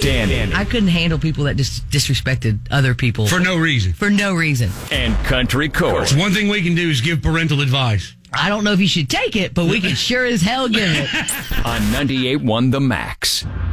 Danny. I couldn't handle people that just disrespected other people. For no reason. For no reason. And Country Court. One thing we can do is give parental advice. I don't know if you should take it, but we can sure as hell give it. On 98.1 The Max.